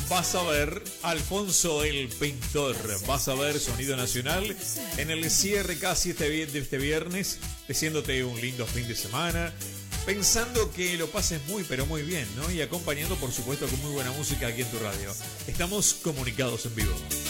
vas a ver Alfonso el Pintor, vas a ver Sonido Nacional en el cierre casi de este viernes, deseándote un lindo fin de semana, pensando que lo pases muy pero muy bien, ¿no? Y acompañando por supuesto con muy buena música aquí en tu radio. Estamos comunicados en vivo.